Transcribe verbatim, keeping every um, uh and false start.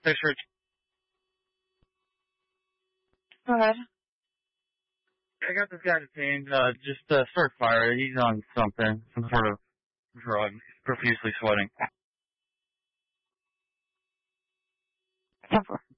Thanks, Rich. Go ahead. I got this guy detained. Uh, just uh, start fire. He's on something, some sort of drug, profusely sweating.